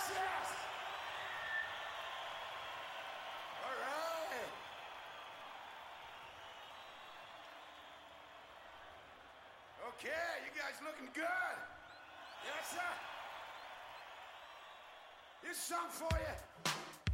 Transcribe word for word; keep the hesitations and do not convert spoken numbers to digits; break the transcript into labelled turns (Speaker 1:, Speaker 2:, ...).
Speaker 1: Yes! All right. Okay, you guys looking good. Yes, sir. Here's a song for you.